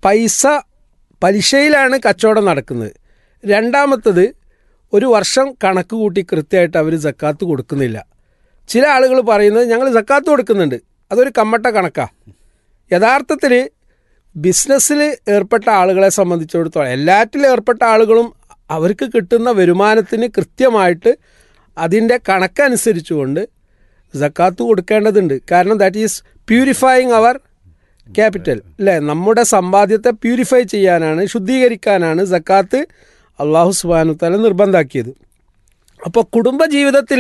പലിശയിലാണ് കച്ചവടം നടക്കുന്നത്. രണ്ടാമത്തത്, ഒരു വർഷം കണക്ക് കൂട്ടി കൃത്യമായിട്ട് അവർ സക്കാത്ത് കൊടുക്കുന്നില്ല. ചില ആളുകൾ പറയുന്നത് ഞങ്ങൾ സക്കാത്ത് കൊടുക്കുന്നുണ്ട്, അതൊരു കമ്മട്ട കണക്കാണ്. യഥാർത്ഥത്തിൽ ബിസിനസ്സിൽ ഏർപ്പെട്ട ആളുകളെ സംബന്ധിച്ചിടത്തോളം, എല്ലാറ്റിലും ഏർപ്പെട്ട ആളുകളും അവർക്ക് കിട്ടുന്ന വരുമാനത്തിന് കൃത്യമായിട്ട് അതിൻ്റെ കണക്കനുസരിച്ചുകൊണ്ട് സക്കാത്ത് കൊടുക്കേണ്ടതുണ്ട്. കാരണം that is purifying our capital, അല്ലേ? നമ്മുടെ സമ്പാദ്യത്തെ പ്യൂരിഫൈ ചെയ്യാനാണ്, ശുദ്ധീകരിക്കാനാണ് സക്കാത്ത് അള്ളാഹു സുബ്ഹാനഹു തആല നിർബന്ധമാക്കിയത്. അപ്പോൾ കുടുംബജീവിതത്തിൽ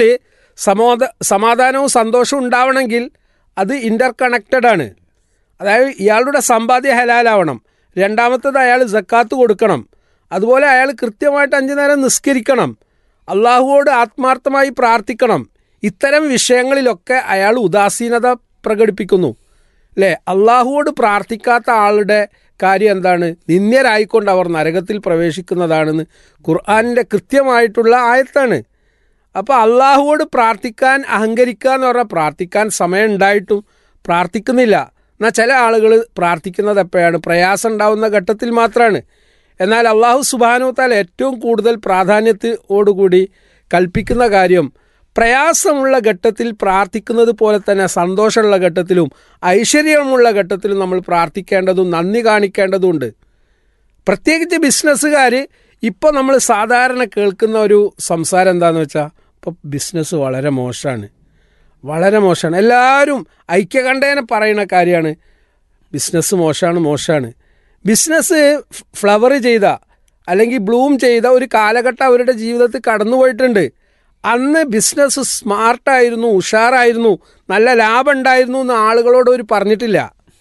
സമാധാനവും സന്തോഷവും ഉണ്ടാവണമെങ്കിൽ അത് ഇൻ്റർ കണക്റ്റഡ് ആണ്. അതായത് ഇയാളുടെ സമ്പാദ്യം ഹലാലാവണം. രണ്ടാമത്തത്, അയാൾ സക്കാത്ത് കൊടുക്കണം. അതുപോലെ അയാൾ കൃത്യമായിട്ട് 5 നേരം നിസ്കരിക്കണം, അള്ളാഹുവോട് ആത്മാർത്ഥമായി പ്രാർത്ഥിക്കണം. ഇത്തരം വിഷയങ്ങളിലൊക്കെ അയാൾ ഉദാസീനത പ്രകടിപ്പിക്കുന്നു, അല്ലേ? അള്ളാഹുവോട് പ്രാർത്ഥിക്കാത്ത ആളുടെ കാര്യം എന്താണ്? നിന്ദ്യരായിക്കൊണ്ട് അവർ നരകത്തിൽ പ്രവേശിക്കുന്നതാണെന്ന് ഖുർആനിൻ്റെ കൃത്യമായിട്ടുള്ള ആയത്താണ്. അപ്പോൾ അള്ളാഹുവോട് പ്രാർത്ഥിക്കാൻ അഹങ്കരിക്കുക എന്ന് പറഞ്ഞാൽ പ്രാർത്ഥിക്കാൻ സമയം ഉണ്ടായിട്ടും പ്രാർത്ഥിക്കുന്നില്ല. എന്നാൽ ചില ആളുകൾ പ്രാർത്ഥിക്കുന്നത് എപ്പോഴാണ്? പ്രയാസം ഉണ്ടാവുന്ന ഘട്ടത്തിൽ മാത്രമാണ്. എന്നാൽ അള്ളാഹു സുബ്ഹാനഹു തആല ഏറ്റവും കൂടുതൽ പ്രാധാന്യത്തോടുകൂടി കൽപ്പിക്കുന്ന കാര്യം പ്രയാസമുള്ള ഘട്ടത്തിൽ പ്രാർത്ഥിക്കുന്നത് പോലെ തന്നെ സന്തോഷമുള്ള ഘട്ടത്തിലും ഐശ്വര്യമുള്ള ഘട്ടത്തിലും നമ്മൾ പ്രാർത്ഥിക്കേണ്ടതും നന്ദി കാണിക്കേണ്ടതുണ്ട്. പ്രത്യേകിച്ച് ബിസിനസ്സുകാർ ഇപ്പോൾ നമ്മൾ സാധാരണ കേൾക്കുന്ന ഒരു സംസാരം എന്താണെന്ന് വെച്ചാൽ, ഇപ്പോൾ ബിസിനസ് വളരെ മോശമാണ്, വളരെ മോശമാണ്. എല്ലാവരും ഐക്യകണ്ഠേന പറയുന്ന കാര്യമാണ് ബിസിനസ് മോശമാണ്. ബിസിനസ് ഫ്ലവർ ചെയ്ത അല്ലെങ്കിൽ ബ്ലൂം ചെയ്ത ഒരു കാലഘട്ടം അവരുടെ ജീവിതത്തിൽ കടന്നുപോയിട്ടുണ്ട്. അന്ന് ബിസിനസ് സ്മാർട്ടായിരുന്നു, ഉഷാറായിരുന്നു, നല്ല ലാഭം ഉണ്ടായിരുന്നു എന്ന് ആളുകളോട് അവർ പറഞ്ഞിട്ടില്ല.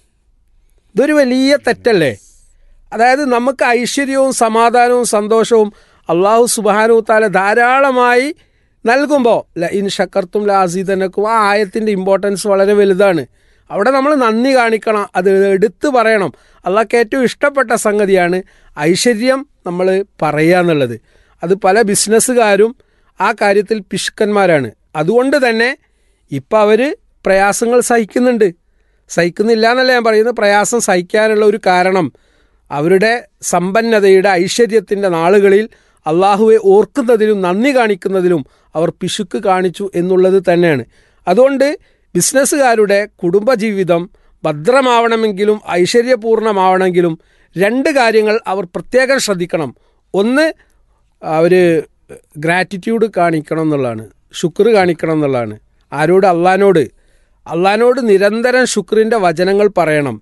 ഇതൊരു വലിയ തെറ്റല്ലേ? അതായത് നമുക്ക് ഐശ്വര്യവും സമാധാനവും സന്തോഷവും അള്ളാഹു സുബ്ഹാനഹു തആല ധാരാളമായി നൽകുമ്പോൾ ലഇൻ ശക്കർത്തും ലഅസീദന്നക്കും, ആ ആയത്തിൻ്റെ ഇമ്പോർട്ടൻസ് വളരെ വലുതാണ്. അവിടെ നമ്മൾ നന്ദി കാണിക്കണം, അത് എടുത്തു പറയണം. അള്ളാഹ്ക്ക് ഏറ്റവും ഇഷ്ടപ്പെട്ട സംഗതിയാണ് ഐശ്വര്യം നമ്മൾ പറയുക എന്നുള്ളത്. അത് പല ബിസിനസ്സുകാരും ആ കാര്യത്തിൽ പിശുക്കന്മാരാണ്. അതുകൊണ്ട് തന്നെ ഇപ്പം അവർ പ്രയാസങ്ങൾ സഹിക്കുന്നില്ല എന്നല്ല ഞാൻ പറയുന്നത്. പ്രയാസം സഹിക്കാനുള്ള ഒരു കാരണം അവരുടെ സമ്പന്നതയുടെ ഐശ്വര്യത്തിൻ്റെ നാളുകളിൽ അള്ളാഹുവെ ഓർക്കുന്നതിലും നന്ദി കാണിക്കുന്നതിലും അവർ പിശുക്ക് കാണിച്ചു എന്നുള്ളത് തന്നെയാണ്. അതുകൊണ്ട് ബിസിനസ്സുകാരുടെ കുടുംബജീവിതം ഭദ്രമാവണമെങ്കിലും ഐശ്വര്യപൂർണ്ണമാവണമെങ്കിലും 2 കാര്യങ്ങൾ അവർ പ്രത്യേകം ശ്രദ്ധിക്കണം. ഒന്ന്, അവർ ഗ്രാറ്റിറ്റ്യൂഡ് കാണിക്കണം എന്നുള്ളതാണ്, ശുക്ർ കാണിക്കണം എന്നുള്ളതാണ്. ആരോട്? അള്ളാഹിനോട് നിരന്തരം ശുക്രിൻ്റെ വചനങ്ങൾ പറയണം,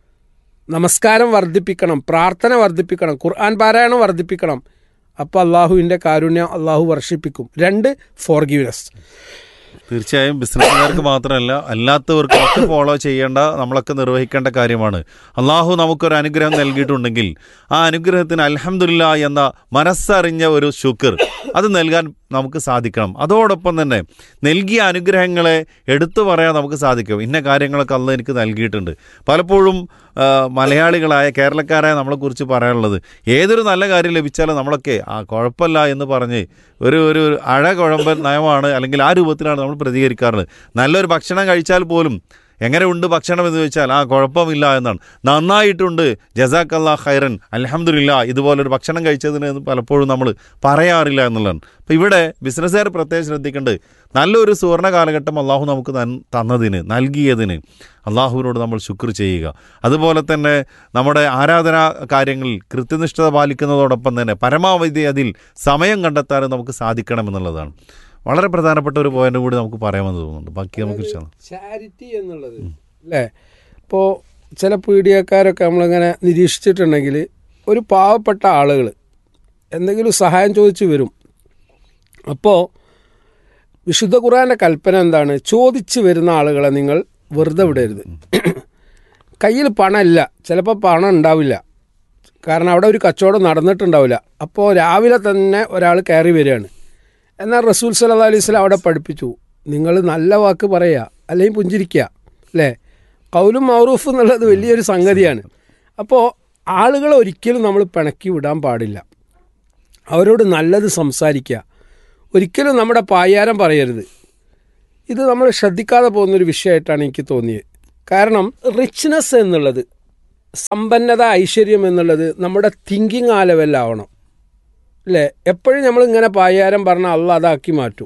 നമസ്കാരം വർദ്ധിപ്പിക്കണം, പ്രാർത്ഥന വർദ്ധിപ്പിക്കണം, ഖുർആൻ പാരായണം വർദ്ധിപ്പിക്കണം. അപ്പോൾ അള്ളാഹുവിൻ്റെ കാരുണ്യം അള്ളാഹു വർഷിപ്പിക്കും. 2, ഫോർഗീവ്നെസ്. തീർച്ചയായും ബിസിനസ്സുകാർക്ക് മാത്രമല്ല അല്ലാത്തവർക്കും ഒക്കെ ഫോളോ ചെയ്യേണ്ട, നമ്മളൊക്കെ നിർവഹിക്കേണ്ട കാര്യമാണ്. അള്ളാഹു നമുക്കൊരു അനുഗ്രഹം നൽകിയിട്ടുണ്ടെങ്കിൽ ആ അനുഗ്രഹത്തിന് അൽഹംദുലില്ലാഹ് എന്ന മനസ്സറിഞ്ഞ ഒരു ശുക്ർ അത് നൽകാൻ നമുക്ക് സാധിക്കണം. അതോടൊപ്പം തന്നെ നൽകിയ അനുഗ്രഹങ്ങളെ എടുത്തു പറയാൻ നമുക്ക് സാധിക്കും. ഇന്ന കാര്യങ്ങളൊക്കെ അള്ളാഹ് എനിക്ക് നൽകിയിട്ടുണ്ട്. പലപ്പോഴും മലയാളികളായ കേരളക്കാരായ നമ്മളെക്കുറിച്ച് പറയാനുള്ളത്, ഏതൊരു നല്ല കാര്യം ലഭിച്ചാലും നമ്മളൊക്കെ കുഴപ്പമില്ല എന്ന് പറഞ്ഞ് ഒരു കുഴമ്പൻ നയമാണ്, അല്ലെങ്കിൽ ആ രൂപത്തിലാണ് നമ്മൾ പ്രതികരിക്കാറുള്ളത്. നല്ലൊരു ഭക്ഷണം കഴിച്ചാൽ പോലും എങ്ങനെ ഉണ്ട് ഭക്ഷണം എന്ന് ചോദിച്ചാൽ കുഴപ്പമില്ല എന്നാണ്. നന്നായിട്ടുണ്ട്, ജസാക്കല്ലാഹ് ഖൈറൻ, അൽഹംദുലില്ലാഹ്, ഇതുപോലൊരു ഭക്ഷണം കഴിച്ചതിന് പലപ്പോഴും നമ്മൾ പറയാറില്ല എന്നുള്ളതാണ്. അപ്പോൾ ഇവിടെ ബിസിനസ്സുകാർ പ്രത്യേകം ശ്രദ്ധിക്കേണ്ടത്, നല്ലൊരു സുവർണ്ണ കാലഘട്ടം അള്ളാഹു നമുക്ക് തന്നതിന്, നൽകിയതിന് അള്ളാഹുവിനോട് നമ്മൾ ശുക്ർ ചെയ്യുക. അതുപോലെ തന്നെ നമ്മുടെ ആരാധനാ കാര്യങ്ങളിൽ കൃത്യനിഷ്ഠത പാലിക്കുന്നതോടൊപ്പം തന്നെ പരമാവധി അതിൽ സമയം കണ്ടെത്താനും നമുക്ക് സാധിക്കണമെന്നുള്ളതാണ്. വളരെ പ്രധാനപ്പെട്ട ഒരു പോയിന്റ് കൂടി നമുക്ക് പറയാമെന്ന് തോന്നുന്നുണ്ട്. ബാക്കി നമുക്ക് ചാരിറ്റി എന്നുള്ളത് അല്ലേ? ഇപ്പോൾ ചില പീഡിയക്കാരൊക്കെ നമ്മളിങ്ങനെ നിരീക്ഷിച്ചിട്ടുണ്ടെങ്കിൽ, ഒരു പാവപ്പെട്ട ആളുകൾ എന്തെങ്കിലും സഹായം ചോദിച്ചു വരും. അപ്പോൾ വിശുദ്ധ ഖുർആൻ്റെ കൽപ്പന എന്താണ്? ചോദിച്ചു വരുന്ന ആളുകളെ നിങ്ങൾ വെറുതെ വിടരുത്. കയ്യിൽ പണമില്ല, ചിലപ്പോൾ പണം ഉണ്ടാവില്ല, കാരണം അവിടെ ഒരു കച്ചവടം നടന്നിട്ടുണ്ടാവില്ല. അപ്പോൾ രാവിലെ തന്നെ ഒരാൾ കയറി വരികയാണ്. എന്നാൽ റസൂൽ സല്ലല്ലാഹു അലൈഹി വസല്ലം അവിടെ പഠിപ്പിച്ചു, നിങ്ങൾ നല്ല വാക്ക് പറയുക, അല്ലെങ്കിൽ പുഞ്ചിരിക്കുക, അല്ലേ? ഖൗലും മഅറൂഫ് എന്നുള്ളത് വലിയൊരു സംഗതിയാണ്. അപ്പോൾ ആളുകളെ ഒരിക്കലും നമ്മൾ പിണക്കി വിടാൻ പാടില്ല. അവരോട് നല്ലത് സംസാരിക്കുക, ഒരിക്കലും നമ്മുടെ പായാരം പറയരുത്. ഇത് നമ്മൾ ശ്രദ്ധിക്കാതെ പോകുന്നൊരു വിഷയമായിട്ടാണ് എനിക്ക് തോന്നിയത്. കാരണം റിച്ച്നെസ് എന്നുള്ളത് സമ്പന്നത ഐശ്വര്യം എന്നുള്ളത് നമ്മുടെ തിങ്കിങ് ആ ലെവലിലാവണം അല്ലേ. എപ്പോഴും നമ്മളിങ്ങനെ പായാരം പറഞ്ഞാൽ അള്ളാഹ് അതാക്കി മാറ്റും.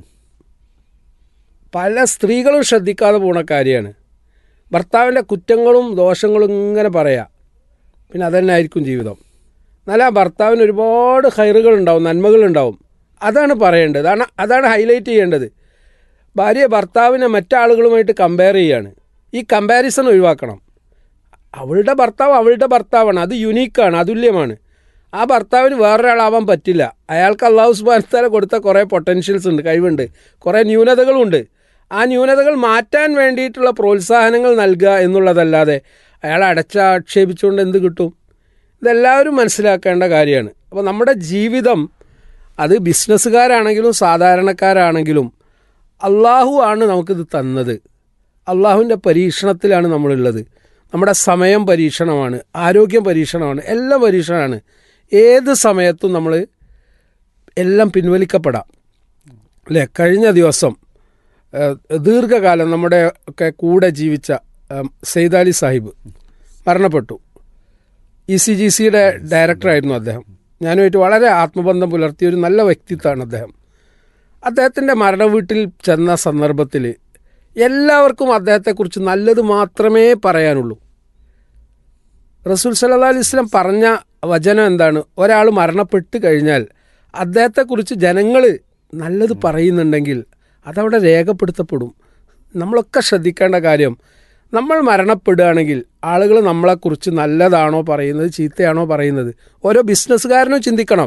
പല സ്ത്രീകളും ശ്രദ്ധിക്കാതെ പോണ കാര്യമാണ്. ഭർത്താവിൻ്റെ കുറ്റങ്ങളും ദോഷങ്ങളും ഇങ്ങനെ പറയാം, പിന്നെ അതന്നെ ആയിരിക്കും ജീവിതം. എന്നാൽ ആ ഭർത്താവിന് ഒരുപാട് ഹൈറുകളുണ്ടാവും, നന്മകളുണ്ടാവും. അതാണ് പറയേണ്ടത്, അതാണ് ഹൈലൈറ്റ് ചെയ്യേണ്ടത്. ഭാര്യ ഭർത്താവിനെ മറ്റാളുകളുമായിട്ട് കമ്പയർ ചെയ്യാണ്. ഈ കമ്പാരിസൺ ഒഴിവാക്കണം. അവളുടെ ഭർത്താവാണ്, അത് യുണീക്കാണ്, അതുല്യമാണ്. ആ ഭർത്താവിന് വേറൊരാളാവാൻ പറ്റില്ല. അയാൾക്ക് അല്ലാഹു സുബ്ഹാനഹു വ തആല കൊടുത്ത കുറേ പൊട്ടൻഷ്യൽസ് ഉണ്ട്, കഴിവുണ്ട്, കുറേ ന്യൂനതകളുണ്ട്. ആ ന്യൂനതകൾ മാറ്റാൻ വേണ്ടിയിട്ടുള്ള പ്രോത്സാഹനങ്ങൾ നൽകുക എന്നുള്ളതല്ലാതെ അയാളെ അടച്ചാക്ഷേപിച്ചുകൊണ്ട് എന്ത് കിട്ടും? ഇതെല്ലാവരും മനസ്സിലാക്കേണ്ട കാര്യമാണ്. അപ്പോൾ നമ്മുടെ ജീവിതം, അത് ബിസിനസ്സുകാരാണെങ്കിലും സാധാരണക്കാരാണെങ്കിലും അള്ളാഹു ആണ് നമുക്കിത് തന്നത്. അള്ളാഹുവിൻ്റെ പരീക്ഷണത്തിലാണ് നമ്മളുള്ളത്. നമ്മുടെ സമയം പരീക്ഷണമാണ്, ആരോഗ്യം പരീക്ഷണമാണ്, എല്ലാം പരീക്ഷണമാണ്. ഏത് സമയത്തും നമ്മൾ എല്ലാം പിൻവലിക്കപ്പെടാം അല്ലേ. കഴിഞ്ഞ ദിവസം ദീർഘകാലം നമ്മുടെ ഒക്കെ കൂടെ ജീവിച്ച സെയ്ദ് അലി സാഹിബ് മരണപ്പെട്ടു. ECGCയുടെ ഡയറക്ടറായിരുന്നു അദ്ദേഹം. ഞാനുമായിട്ട് വളരെ ആത്മബന്ധം പുലർത്തിയ ഒരു നല്ല വ്യക്തിത്വമാണ് അദ്ദേഹം. അദ്ദേഹത്തിൻ്റെ മരണവീട്ടിൽ ചെന്ന സന്ദർഭത്തിൽ എല്ലാവർക്കും അദ്ദേഹത്തെക്കുറിച്ച് നല്ലത് മാത്രമേ പറയാനുള്ളൂ. റസൂൽ സല്ലല്ലാഹു അലൈഹി വസല്ലം പറഞ്ഞ വചനം എന്താണ്? ഒരാൾ മരണപ്പെട്ട് കഴിഞ്ഞാൽ അദ്ദേഹത്തെക്കുറിച്ച് ജനങ്ങൾ നല്ലത് പറയുന്നുണ്ടെങ്കിൽ അതവിടെ രേഖപ്പെടുത്തപ്പെടും. നമ്മളൊക്കെ ശ്രദ്ധിക്കേണ്ട കാര്യം, നമ്മൾ മരണപ്പെടുകയാണെങ്കിൽ ആളുകൾ നമ്മളെക്കുറിച്ച് നല്ലതാണോ പറയുന്നത് ചീത്തയാണോ പറയുന്നത്? ഓരോ ബിസിനസ്സുകാരനും ചിന്തിക്കണം.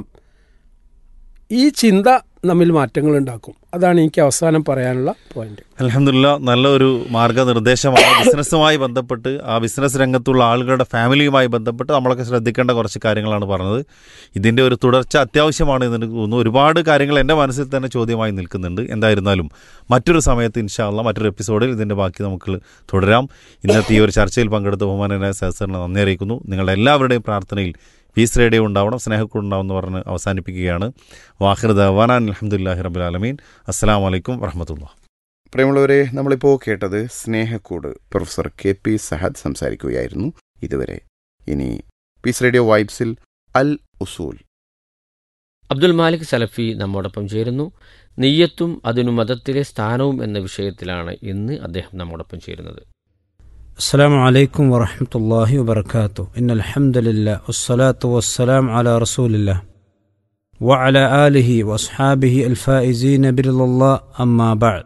ഈ ചിന്ത നമ്മിൽ മാറ്റങ്ങൾ ഉണ്ടാക്കും. അതാണ് എനിക്ക് അവസാനം പറയാനുള്ള പോയിന്റ്. അൽഹംദുലില്ലാ, നല്ലൊരു മാർഗ്ഗനിർദ്ദേശമാണ്. ബിസിനസ്സുമായി ബന്ധപ്പെട്ട്, ആ ബിസിനസ് രംഗത്തുള്ള ആളുകളുടെ ഫാമിലിയുമായി ബന്ധപ്പെട്ട് നമ്മളൊക്കെ ശ്രദ്ധിക്കേണ്ട കുറച്ച് കാര്യങ്ങളാണ് പറഞ്ഞത്. ഇതിൻ്റെ ഒരു തുടർച്ച അത്യാവശ്യമാണ് എന്ന് എനിക്ക് തോന്നുന്നു. ഒരുപാട് കാര്യങ്ങൾ എൻ്റെ മനസ്സിൽ തന്നെ ചോദ്യമായി നിൽക്കുന്നുണ്ട്. എന്തായിരുന്നാലും മറ്റൊരു സമയത്ത് ഇൻഷാ അല്ലാഹ് മറ്റൊരു എപ്പിസോഡിൽ ഇതിൻ്റെ ബാക്കി നമുക്ക് തുടരാം. ഇന്നത്തെ ഈ ഒരു ചർച്ചയിൽ പങ്കെടുത്ത ബഹുമാനനായ സഹസറിനെ നന്ദി അറിയിക്കുന്നു. നിങ്ങളുടെ എല്ലാവരുടെയും പ്രാർത്ഥനയിൽ പീസ് റേഡിയോ ഉണ്ടാവണം, സ്നേഹക്കൂടുണ്ടാവും എന്ന് പറഞ്ഞ് അവസാനിപ്പിക്കുകയാണ്. വാഖിർ ദഅ്വാനാ അൽഹംദുലില്ലാഹി റബ്ബിൽ ആലമീൻ. അസ്സലാമു അലൈക്കും വറഹ്മത്തുള്ളാഹി. പ്രിയമുള്ളവരെ, നമ്മളിപ്പോൾ കേട്ടത് സ്നേഹക്കൂട്. പ്രൊഫസർ KP സഹദ് സംസാരിക്കുകയായിരുന്നു ഇതുവരെ. ഇനി പീസ് റേഡിയോ വൈബ്സിൽ അൽ ഉസൂൽ. അബ്ദുൽ മാലിക് സലഫി നമ്മോടൊപ്പം ചേരുന്നു. നിയ്യത്തും അതിനു മതത്തിലെ സ്ഥാനവും എന്ന വിഷയത്തിലാണ് ഇന്ന് അദ്ദേഹം നമ്മോടൊപ്പം ചേരുന്നത്. السلام عليكم ورحمة الله وبركاته. إن الحمد لله والصلاة والسلام على رسول الله وعلى آله وأصحابه الفائزين برضا الله أما بعد.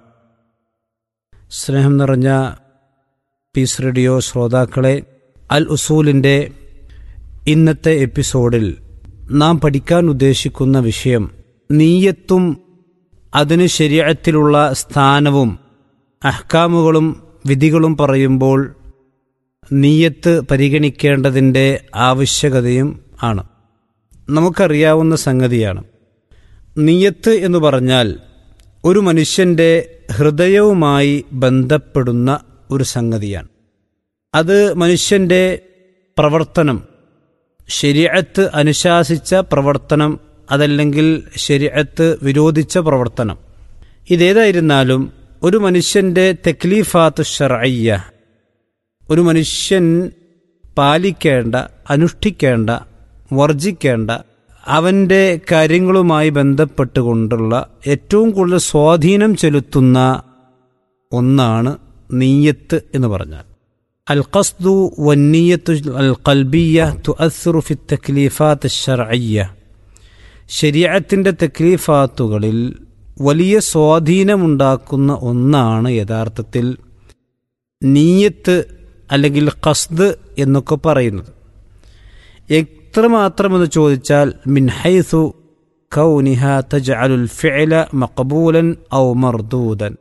സ്നേഹം നിറഞ്ഞ പീസ് റേഡിയോ ശ്രോതാക്കളെ, അൽ ഉസൂലിൻ്റെ ഇന്നത്തെ എപ്പിസോഡിൽ നാം പഠിക്കാൻ ഉദ്ദേശിക്കുന്ന വിഷയം നിയ്യത്തും അതിന് ശരീഅത്തിലുള്ള സ്ഥാനവും അഹ്കാമുകളും വിധികളും പറയുമ്പോൾ നിയ്യത്ത് പരിഗണിക്കേണ്ടതിൻ്റെ ആവശ്യകതയും ആണ്. നമുക്കറിയാവുന്ന സംഗതിയാണ്, നിയ്യത്ത് എന്ന് പറഞ്ഞാൽ ഒരു മനുഷ്യൻ്റെ ഹൃദയവുമായി ബന്ധപ്പെടുന്ന ഒരു സംഗതിയാണ്. അത് മനുഷ്യൻ്റെ പ്രവർത്തനം, ശരീഅത്ത് അനുശാസിച്ച പ്രവർത്തനം, അതല്ലെങ്കിൽ ശരീഅത്ത് വിരോധിച്ച പ്രവർത്തനം, ഇതേതായിരുന്നാലും ഒരു മനുഷ്യൻ്റെ തക്ലീഫാത്ത് ശർഇയ്യ, ഒരു മനുഷ്യൻ പാലിക്കേണ്ട, അനുഷ്ഠിക്കേണ്ട, വർജിക്കേണ്ട അവൻ്റെ കാര്യങ്ങളുമായി ബന്ധപ്പെട്ടുകൊണ്ടുള്ള ഏറ്റവും കൂടുതൽ സ്വാധീനം ചെലുത്തുന്ന ഒന്നാണ് നിയ്യത്ത് എന്ന് പറഞ്ഞാൽ. അൽ ഖസ്ദു വന്നിയ്യത്തു അൽ ഖൽബിയ്യ തുഅസ്സിറു ഫി തക്ലീഫാത്ത് ശർഇയ്യ. ശരീഅത്തിൻ്റെ തക്ലീഫാത്തുകളിൽ വലിയ സ്വാധീനമുണ്ടാക്കുന്ന ഒന്നാണ് യഥാർത്ഥത്തിൽ നിയ്യത്ത് അല്ലെങ്കിൽ ഖസ്ദ് എന്നൊക്കെ പറയുന്നത്. എത്രമാത്രമെന്ന് ചോദിച്ചാൽ മിൻ ഹൈസു കൗനിഹ തജ്അലുൽ ഫിഅല മഖബൂലൻ ഔ മർദൂദൻ.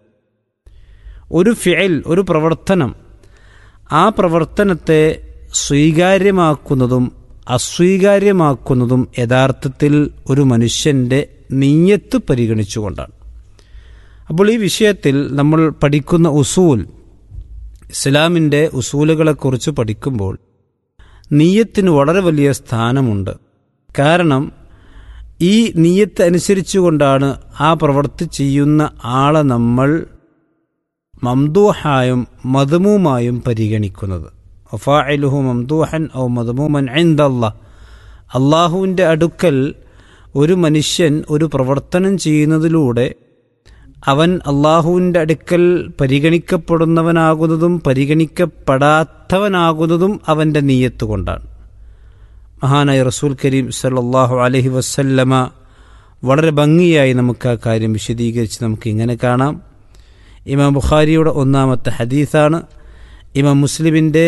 ഒരു ഫിഅൽ, ഒരു പ്രവർത്തനം, ആ പ്രവർത്തനത്തെ സ്വീകാര്യമാക്കുന്നതും അസ്വീകാര്യമാക്കുന്നതും യഥാർത്ഥത്തിൽ ഒരു മനുഷ്യൻ്റെ നിയ്യത്ത് പരിഗണിച്ചുകൊണ്ടാണ്. അപ്പോൾ ഈ വിഷയത്തിൽ നമ്മൾ പഠിക്കുന്ന ഉസൂൽ, ഇസ്ലാമിൻ്റെ ഉസൂലുകളെക്കുറിച്ച് പഠിക്കുമ്പോൾ നിയ്യത്തിന് വളരെ വലിയ സ്ഥാനമുണ്ട്. കാരണം ഈ നിയ്യത്ത് അനുസരിച്ചുകൊണ്ടാണ് ആ പ്രവൃത്തി ചെയ്യുന്ന ആളെ നമ്മൾ മംദൂഹായും മദ്മൂമായും പരിഗണിക്കുന്നത്. വഫാഇലുഹു മംദൂഹൻ ഔ മദ്മൂമൻ ഇൻദല്ലാഹ്. അള്ളാഹുവിൻ്റെ അടുക്കൽ ഒരു മനുഷ്യൻ ഒരു പ്രവർത്തനം ചെയ്യുന്നതിലൂടെ അവൻ അള്ളാഹുവിൻ്റെ അടുക്കൽ പരിഗണിക്കപ്പെടുന്നവനാകുന്നതും പരിഗണിക്കപ്പെടാത്തവനാകുന്നതും അവൻ്റെ നീയത്ത് കൊണ്ടാണ്. മഹാനായ റസൂൽ കരീം സല്ലല്ലാഹു അലൈഹി വസല്ലമ വളരെ ഭംഗിയായി നമുക്ക് ആ കാര്യം വിശദീകരിച്ച് നമുക്ക് ഇങ്ങനെ കാണാം. ഇമാം ബുഖാരിയുടെ 1-ാമത്തെ ഹദീസാണ്. ഇമാം മുസ്ലിമിൻ്റെ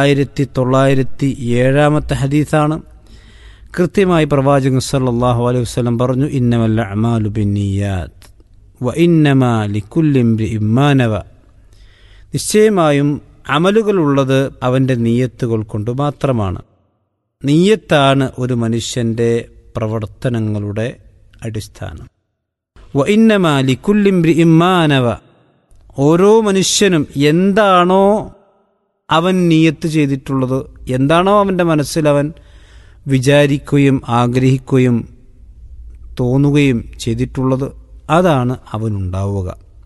1907 ഹദീസാണ്. കൃത്യമായി പ്രവാചകൻ സല്ലല്ലാഹു അലൈഹി വസല്ലം പറഞ്ഞു, ഇന്നമൽ അഅ്മാലു ബിന്നിയാത്ത് വ ഇന്നമാ ലികുല്ലി ഇംറിഇൻ മാ നവ. നിശ്ചയമായും അമലുകളുള്ളത് അവൻ്റെ നീയത്തുകൾ കൊണ്ട് മാത്രമാണ്. നീയത്താണ് ഒരു മനുഷ്യൻ്റെ പ്രവർത്തനങ്ങളുടെ അടിസ്ഥാനം. വ ഇന്നമാ ലികുല്ലി ഇംറിഇൻ മാ നവ. ഓരോ മനുഷ്യനും എന്താണോ അവൻ നീയത്ത് ചെയ്തിട്ടുള്ളത്, എന്താണോ അവൻ്റെ മനസ്സിൽ അവൻ വിചാരിക്കുകയും ആഗ്രഹിക്കുകയും തോന്നുകയും ചെയ്തിട്ടുള്ളത്, അതാണ് അവനുണ്ടാവുക.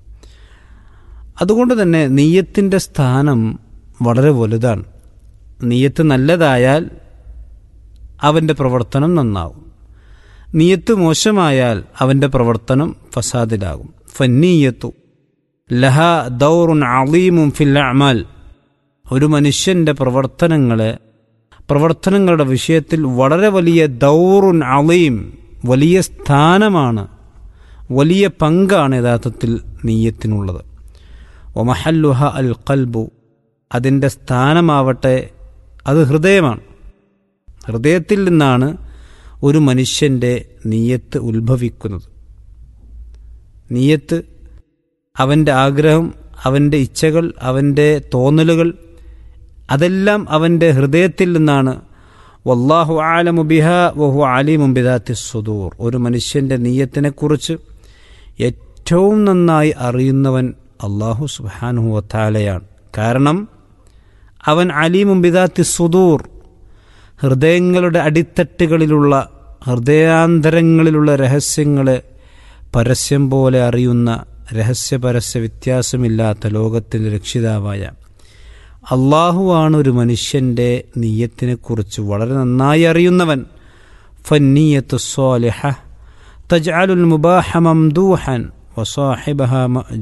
അതുകൊണ്ട് തന്നെ നീയത്തിൻ്റെ സ്ഥാനം വളരെ വലുതാണ്. നീയത്ത് നല്ലതായാൽ അവൻ്റെ പ്രവർത്തനം നന്നാവും. നീയത്ത് മോശമായാൽ അവൻ്റെ പ്രവർത്തനം ഫസാദിലാകും. ഫന്നീയത്തു ലഹ ദൗറുൻ അളീമുൻ ഫിൽ അഅ്മാൽ. ഒരു മനുഷ്യൻ്റെ പ്രവർത്തനങ്ങളുടെ വിഷയത്തിൽ വളരെ വലിയ ദൗറുൻ അളീം, വലിയ സ്ഥാനമാണ്, വലിയ പങ്കാണ് യഥാർത്ഥത്തിൽ നീയത്തിനുള്ളത്. വമഹല്ലുഹ അൽ ഖൽബു. അതിൻ്റെ സ്ഥാനമാവട്ടെ അത് ഹൃദയമാണ്. ഹൃദയത്തിൽ നിന്നാണ് ഒരു മനുഷ്യൻ്റെ നീയത്ത് ഉത്ഭവിക്കുന്നത്. നീയത്ത് അവൻ്റെ ആഗ്രഹം, അവൻ്റെ ഇച്ഛകൾ, അവൻ്റെ തോന്നലുകൾ, അതെല്ലാം അവൻ്റെ ഹൃദയത്തിൽ നിന്നാണ്. വല്ലാഹു അഅലമു ബിഹാ വഹു അലീമുൻ ബിദാത്തിസ് സുദൂർ. ഒരു മനുഷ്യൻ്റെ നീയത്തിനെക്കുറിച്ച് ഏറ്റവും നന്നായി അറിയുന്നവൻ അല്ലാഹു സുബ്ഹാനഹു വ തആലയാണ്. കാരണം അവൻ അലീമുൻ ബിദാത്തിസ് സുദൂർ, ഹൃദയങ്ങളുടെ അടിത്തട്ടുകളിലുള്ള, ഹൃദയാന്തരങ്ങളിലുള്ള രഹസ്യങ്ങളെ പരസ്യം പോലെ അറിയുന്ന, രഹസ്യപരസ്യ വ്യത്യാസമില്ലാത്ത ലോകത്തിൻ്റെ രക്ഷിതാവായ അള്ളാഹുവാണ് ഒരു മനുഷ്യൻ്റെ നീയത്തിനെക്കുറിച്ച് വളരെ നന്നായി അറിയുന്നവൻ. ഫന്നീയത്തു സ്വാലിഹ തജ്അലുൽ മുബാഹ മംദൂഹൻ വസാഹിബുഹാ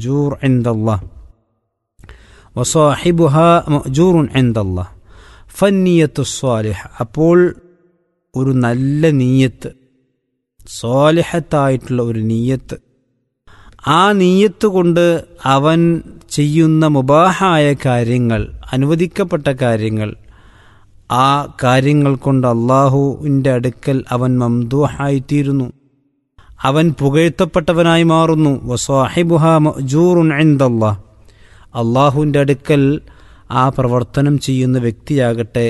മഅ്ജൂറുൻ ഇൻദല്ലാഹ്. ഫന്നീയത്തു സ്വാലിഹ. അപ്പോൾ ഒരു നല്ല നീയത്ത്, സ്വാലിഹത്തായിട്ടുള്ള ഒരു നീയത്ത്, ആ നീയത്ത് കൊണ്ട് അവൻ ചെയ്യുന്ന മുബാഹായ കാര്യങ്ങൾ, അനുവദിക്കപ്പെട്ട കാര്യങ്ങൾ, ആ കാര്യങ്ങൾ കൊണ്ട് അള്ളാഹുവിൻ്റെ അടുക്കൽ അവൻ മംദൂഹായിത്തീരുന്നു, അവൻ പുകഴ്ത്തപ്പെട്ടവനായി മാറുന്നു. വസാഹിബുഹാ മഅ്ജൂറുൻ ഇൻദല്ലാഹ്. അള്ളാഹുവിൻ്റെ അടുക്കൽ ആ പ്രവർത്തനം ചെയ്യുന്ന വ്യക്തിയാകട്ടെ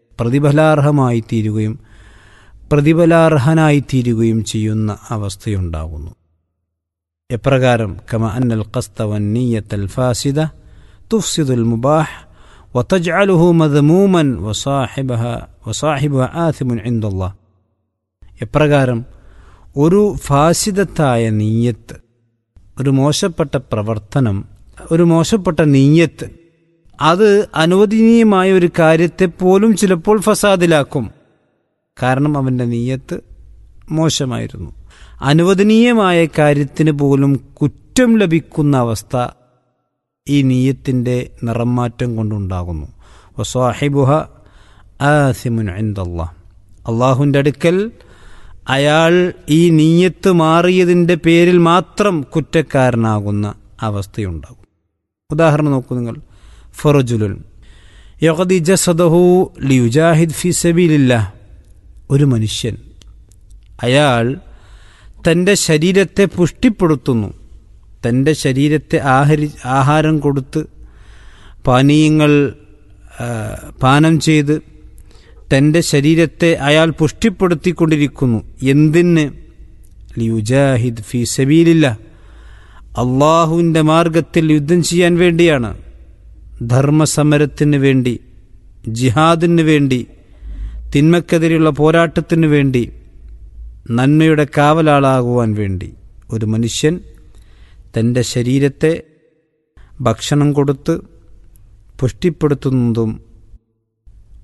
പ്രതിഫലാർഹനായിത്തീരുകയും ചെയ്യുന്ന അവസ്ഥയുണ്ടാകുന്നു. എപ്രകാരം? കമ അന്നൽ ഖസ്ത വന്നിയ്യത്തൽ ഫാസിദ തുഫ്സിദുൽ മുബാഹ് വതജ്അലുഹു മദ്മൂമൻ വസാഹിബുഹ ആസിമുൻ ഇൻദല്ലാഹ്. എപ്രകാരം ഒരു ഫാസിദത്തായ നീയത്ത്, ഒരു മോശപ്പെട്ട പ്രവർത്തനം, ഒരു മോശപ്പെട്ട നീയത്ത്, അത് അനുവദനീയമായ ഒരു കാര്യത്തെപ്പോലും ചിലപ്പോൾ ഫസാദിലാക്കും. കാരണം അവൻ്റെ നീയത്ത് മോശമായിരുന്നു. അനുവദനീയമായ കാര്യത്തിന് പോലും കുറ്റം ലഭിക്കുന്ന അവസ്ഥ ഈ നീയത്തിൻ്റെ നിറം മാറ്റം കൊണ്ടുണ്ടാകുന്നു. വസാഹിബുഹ ആസിമുൻ ഇൻദല്ലാഹ്. അള്ളാഹുവിൻ്റെ അടുക്കൽ അയാൾ ഈ നീയത്ത് മാറിയതിൻ്റെ പേരിൽ മാത്രം കുറ്റക്കാരനാകുന്ന അവസ്ഥയുണ്ടാകും. ഉദാഹരണം നോക്കൂ നിങ്ങൾ. ഫറജുലുൻ യഖദി ജസദഹു ലിയുജാഹിദ് ഫീ സബീലില്ലാഹ്. ഒരു മനുഷ്യൻ, അയാൾ തൻ്റെ ശരീരത്തെ പുഷ്ടിപ്പെടുത്തുന്നു, തൻ്റെ ശരീരത്തെ ആഹാരം കൊടുത്ത്, പാനീയങ്ങൾ പാനം ചെയ്ത് തൻ്റെ ശരീരത്തെ അയാൾ പുഷ്ടിപ്പെടുത്തിക്കൊണ്ടിരിക്കുന്നു. എന്തിന്? ലിയുജാഹിദ് ഫീ സബീലില്ലാഹ്. അള്ളാഹുവിൻ്റെ മാർഗത്തിൽ യുദ്ധം ചെയ്യാൻ വേണ്ടിയാണ്, ധർമ്മസമരത്തിന് വേണ്ടി, ജിഹാദിന് വേണ്ടി, തിന്മക്കെതിരെയുള്ള പോരാട്ടത്തിന് വേണ്ടി, നന്മയുടെ കാവലാളാകുവാൻ വേണ്ടി ഒരു മനുഷ്യൻ തൻ്റെ ശരീരത്തെ ഭക്ഷണം കൊടുത്ത് പുഷ്ടിപ്പെടുത്തുന്നതും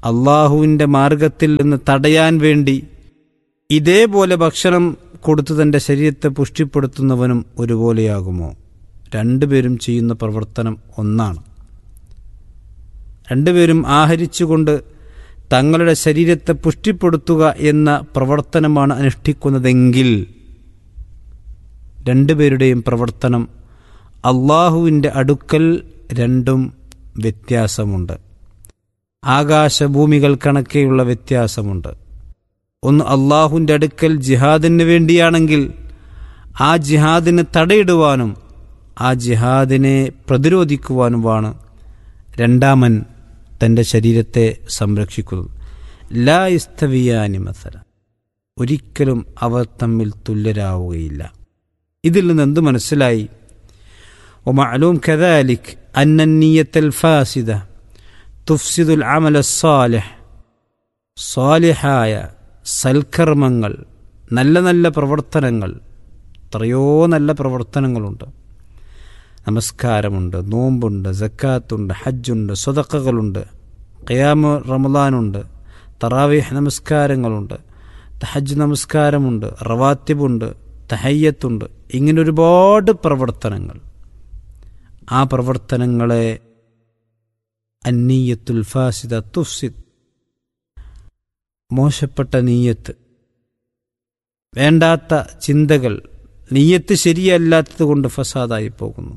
അള്ളാഹുവിൻ്റെ മാർഗത്തിൽ നിന്ന് തടയാൻ വേണ്ടി ഇതേപോലെ ഭക്ഷണം കൊടുത്ത് തൻ്റെ ശരീരത്തെ പുഷ്ടിപ്പെടുത്തുന്നവനും ഒരുപോലെയാകുമോ? രണ്ടുപേരും ചെയ്യുന്ന പ്രവർത്തനം ഒന്നാണ്. രണ്ടുപേരും ആഹരിച്ചുകൊണ്ട് തങ്ങളുടെ ശരീരത്തെ പുഷ്ടിപ്പെടുത്തുക എന്ന പ്രവർത്തനമാണ് അനുഷ്ഠിക്കുന്നതെങ്കിൽ രണ്ടുപേരുടെയും പ്രവർത്തനം അള്ളാഹുവിൻ്റെ അടുക്കൽ രണ്ടും വ്യത്യാസമുണ്ട്. ആകാശഭൂമികൾ കണക്കെയുള്ള വ്യത്യാസമുണ്ട്. ഒന്ന് അള്ളാഹുവിൻ്റെ അടുക്കൽ ജിഹാദിന് വേണ്ടിയാണെങ്കിൽ ആ ജിഹാദിന് തടയിടുവാനും ആ ജിഹാദിനെ പ്രതിരോധിക്കുവാനുമാണ് രണ്ടാമൻ തൻ്റെ ശരീരത്തെ സംരക്ഷിക്കുന്നത്. ലാ യസ്തവിയാനി മസല, ഒരിക്കലും അവർ തമ്മിൽ തുല്യരാവുകയില്ല. ഇതിൽ നിന്ന് എന്ത് മനസ്സിലായി? ومعلوم كذلك أن النية الفاسدة تفسد العمل الصالح. സാലിഹായ സൽക്കർമ്മങ്ങൾ, നല്ല നല്ല പ്രവർത്തനങ്ങൾ, എത്രയോ നല്ല പ്രവർത്തനങ്ങളുണ്ട്. നമസ്കാരമുണ്ട്, നോമ്പുണ്ട്, സക്കാത്തുണ്ട്, ഹജ്ജുണ്ട്, സ്വതക്കകളുണ്ട്, ഖിയാമ റമദാനുണ്ട്, തറാവീഹ് നമസ്കാരങ്ങളുണ്ട്, തഹജ്ജ് നമസ്കാരമുണ്ട്, റവാത്തിബുണ്ട്, തഹയ്യത്തുണ്ട്. ഇങ്ങനെ ഒരുപാട് പ്രവർത്തനങ്ങൾ. ആ പ്രവർത്തനങ്ങളെ അന്നീയത്തുൽ ഫാസിദ തുഫ്സിദ്, മോശപ്പെട്ട നീയത്ത്, വേണ്ടാത്ത ചിന്തകൾ, നീയത്ത് ശരിയല്ലാത്തത് കൊണ്ട് ഫസാദായി പോകുന്നു.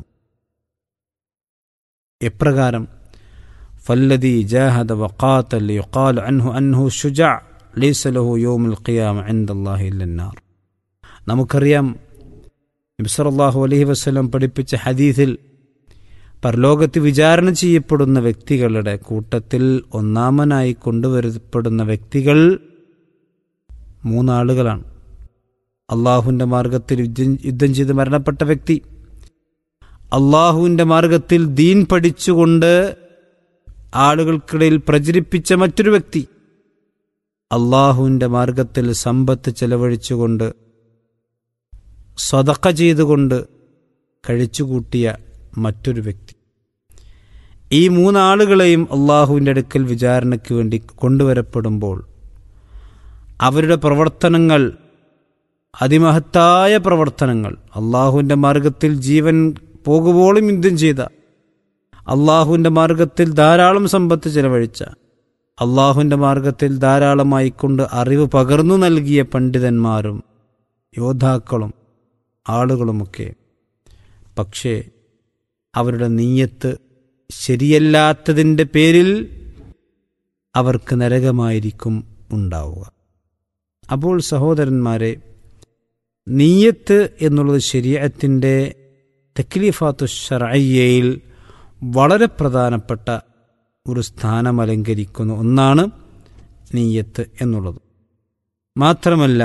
എപ്രകാരം? ഫല്ലദീ ജാഹദ വഖാതൽ യുഖാലു അൻഹു അൻഹു ശുജാ ലൈസ ലഹു യൗമുൽ ഖിയാമ ഇൻദല്ലാഹി ഇല്ലന്നാർ. നമുക്കറിയാം നബി സല്ലല്ലാഹു അലൈഹി വസല്ലം പഠിപ്പിച്ച ഹദീസിൽ പരലോകത്ത് വിചാരണ ചെയ്യപ്പെടുന്ന വ്യക്തികളുടെ കൂട്ടത്തിൽ ഒന്നാമനായി കൊണ്ടുവരപ്പെടുന്ന വ്യക്തികൾ മൂന്നാളുകളാണ്. അള്ളാഹുവിൻ്റെ മാർഗത്തിൽ യുദ്ധം ചെയ്ത് മരണപ്പെട്ട വ്യക്തി, അള്ളാഹുവിൻ്റെ മാർഗത്തിൽ ദീൻ പഠിച്ചുകൊണ്ട് ആളുകൾക്കിടയിൽ പ്രചരിപ്പിച്ച മറ്റൊരു വ്യക്തി, അള്ളാഹുവിൻ്റെ മാർഗത്തിൽ സമ്പത്ത് ചെലവഴിച്ചുകൊണ്ട് സ്വതക്ക ചെയ്തുകൊണ്ട് കഴിച്ചുകൂട്ടിയ മറ്റൊരു വ്യക്തി. ഈ മൂന്നാളുകളെയും അള്ളാഹുവിൻ്റെ അടുക്കൽ വിചാരണയ്ക്ക് വേണ്ടി കൊണ്ടുവരപ്പെടുമ്പോൾ അവരുടെ പ്രവർത്തനങ്ങൾ, അതിമഹത്തായ പ്രവർത്തനങ്ങൾ, അള്ളാഹുവിൻ്റെ മാർഗത്തിൽ ജീവൻ പോകുമ്പോഴും യുദ്ധം ചെയ്ത, അള്ളാഹുവിൻ്റെ മാർഗത്തിൽ ധാരാളം സമ്പത്ത് ചെലവഴിച്ച, അള്ളാഹുവിൻ്റെ മാർഗത്തിൽ ധാരാളമായിക്കൊണ്ട് അറിവ് പകർന്നു നൽകിയ പണ്ഡിതന്മാരും യോദ്ധാക്കളും ആളുകളുമൊക്കെ, പക്ഷേ അവരുടെ നീയത്ത് ശരിയല്ലാത്തതിൻ്റെ പേരിൽ അവർക്ക് നരകമായിരിക്കും ഉണ്ടാവുക. അപ്പോൾ സഹോദരന്മാരെ, നീയത്ത് എന്നുള്ളത് ശരീഅത്തിൻ്റെ തക്ലീഫാത്തു ശർഇയ്യയിൽ വളരെ പ്രധാനപ്പെട്ട ഒരു സ്ഥാനം അലങ്കരിക്കുന്ന ഒന്നാണ് നീയത്ത് എന്നുള്ളത്. മാത്രമല്ല,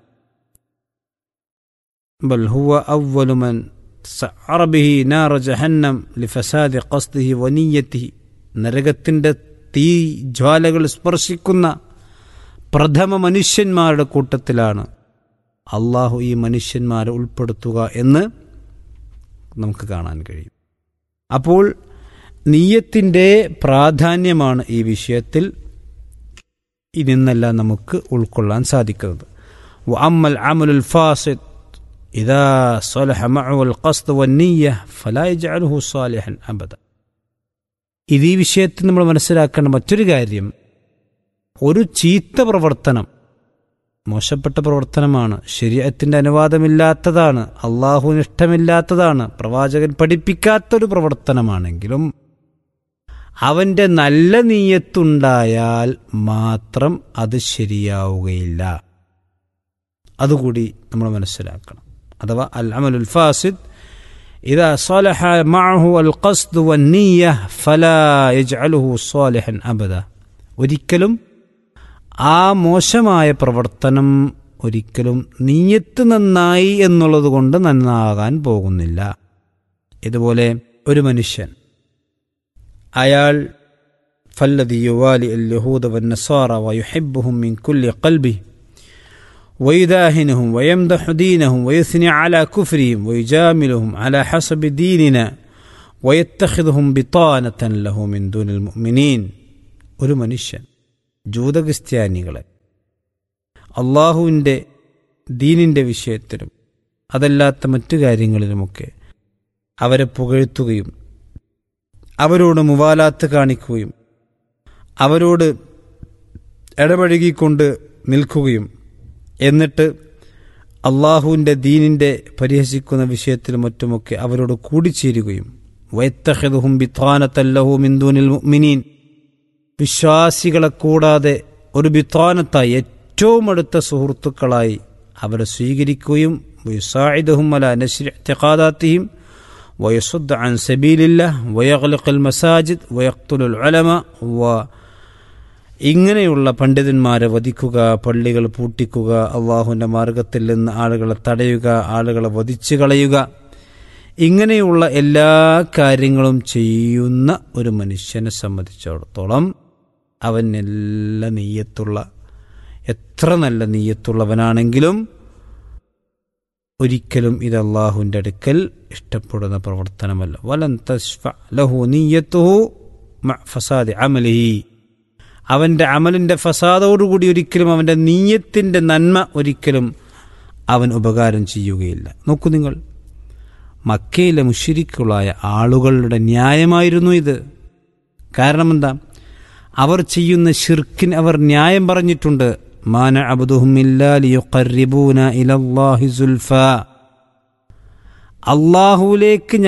ബൽ ഹുവ അവ്വലു മൻ സഅറ ബിഹി നാറ ജഹന്നം ലിഫസാദി ഖസ്ദിഹി വനിയ്യതിഹി, നരകത്തിൻ്റെ തീ ജ്വാലകൾ സ്പർശിക്കുന്ന പ്രഥമ മനുഷ്യന്മാരുടെ കൂട്ടത്തിലാണ് അള്ളാഹു ഈ മനുഷ്യന്മാരെ ഉൾപ്പെടുത്തുക എന്ന് നമുക്ക് കാണാൻ കഴിയും. അപ്പോൾ നീയത്തിൻ്റെ പ്രാധാന്യമാണ് ഈ വിഷയത്തിൽ ഇതെന്നെല്ലാം നമുക്ക് ഉൾക്കൊള്ളാൻ സാധിക്കുന്നത്. വഅമ്മൽ അമലുൽ ഫാസിദ് ഇദാ സ്വലഹ മഅഹുൽ ഖസ്ദ് വന്നിയ്യ ഫലാ യജ്അലുഹു സാലിഹൻ അബദ. ഈ വിഷയത്തിൽ നമ്മൾ മനസ്സിലാക്കേണ്ട മറ്റൊരു കാര്യം, ഒരു ചീത്ത പ്രവർത്തനം മോശപ്പെട്ട പ്രവർത്തനമാണ്, ശരീഅത്തിൻ്റെ അനുവാദമില്ലാത്തതാണ്, അള്ളാഹുവിന് ഇഷ്ടമില്ലാത്തതാണ്, പ്രവാചകൻ പഠിപ്പിക്കാത്തൊരു പ്രവർത്തനമാണെങ്കിലും അവൻ്റെ നല്ല നീയത്തുണ്ടായാൽ മാത്രം അത് ശരിയാവുകയില്ല. അതുകൂടി നമ്മൾ മനസ്സിലാക്കണം. അഥവാ അൽ അമലുൽ ഫാസിദ് ഇദാ സ്വലഹ മഅഹു അൽ ഖസ്ദ് വന്നിയ്യ ഫലാ യജ്അലുഹു സാലിഹൻ അബദ. ഒരിക്കലും ആ മോശമായ പ്രവർത്തനം ഒരിക്കലും നീയത്ത് നന്നായി എന്നുള്ളത് കൊണ്ട് നന്നാകാൻ പോകുന്നില്ല. ഇതുപോലെ ഒരു മനുഷ്യൻ, അയാൾ ഫല്ലദി യുവാലി അൽ യഹൂദ വന്നസാറ വയുഹിബ്ബുഹും മിൻ കുല്ലി ഖൽബിഹി ويداهنهم ويمدح دينهم ويثني على كفرهم ويجاملهم على حسب ديننا ويتخذهم بطانة له من دون المؤمنين. ഒരു മനുഷ്യൻ ജൂതക്രിസ്ത്യാനികളെ അള്ളാഹുവിൻ്റെ ദീനിൻ്റെ വിഷയത്തിലും അതല്ലാത്ത മറ്റു കാര്യങ്ങളിലുമൊക്കെ അവരെ പുകഴ്ത്തുകയും അവരോട് മുവാലാത്ത് കാണിക്കുകയും അവരോട് ഇടപഴകിക്കൊണ്ട് നിൽക്കുകയും എന്നിട്ട് അള്ളാഹുവിൻ്റെ ദീനിൻ്റെ പരിഹസിക്കുന്ന വിഷയത്തിലും മറ്റുമൊക്കെ അവരോട് കൂടിച്ചേരുകയും വയത്തഖിദുഹും ബിത്വാനത്തല്ലഹു മിൻ ദൂനിൽ മുഅ്മിനീൻ, വിശ്വാസികളെ കൂടാതെ ഒരു ബിത്വാനത്തായി ഏറ്റവും അടുത്ത സുഹൃത്തുക്കളായി അവരെ സ്വീകരിക്കുകയും വയുസാഇദുഹും അലാ നശ്രി ഇഅ്തിഖാദാതിഹിം വയസുദ്ദ അൻ സബീലില്ലാഹ് വയഗ്ലിഖുൽ മസാജിദ് വയഖ്തുലുൽ ഉലമ ഇങ്ങനെയുള്ള പണ്ഡിതന്മാരെ വധിക്കുക, പള്ളികൾ പൂട്ടിക്കുക, അള്ളാഹുവിൻ്റെ മാർഗത്തിൽ നിന്ന് ആളുകളെ തടയുക, ആളുകളെ വധിച്ചു കളയുക, ഇങ്ങനെയുള്ള എല്ലാ കാര്യങ്ങളും ചെയ്യുന്ന ഒരു മനുഷ്യനെ സംബന്ധിച്ചിടത്തോളം അവൻ എല്ലാ നീയത്തുള്ള, എത്ര നല്ല നീയത്തുള്ളവനാണെങ്കിലും ഒരിക്കലും ഇത് അള്ളാഹുവിൻ്റെ അടുക്കൽ ഇഷ്ടപ്പെടുന്ന പ്രവർത്തനമല്ല. വലൻ തശ്ഫഅ ലഹു നിയ്യത്തുഹു മഅ ഫസാദി അമലിഹി, അവൻ്റെ അമലിൻ്റെ ഫസാദോടുകൂടി ഒരിക്കലും അവൻ്റെ നീയത്തിൻ്റെ നന്മ ഒരിക്കലും അവൻ ഉപകാരം ചെയ്യുകയില്ല. നോക്കൂ നിങ്ങൾ, മക്കയിലെ മുശ്രിക്കുകളായ ആളുകളുടെ ന്യായമായിരുന്നു ഇത്. കാരണം എന്താ? അവർ ചെയ്യുന്ന ശിർക്കിന് അവർ ന്യായം പറഞ്ഞിട്ടുണ്ട്. മാ നഅബ്ദുഹും ഇല്ലാ ലിയുഖർരിബൂന ഇലല്ലാഹി സുൽഫാ, അള്ളാഹുവിലേക്ക്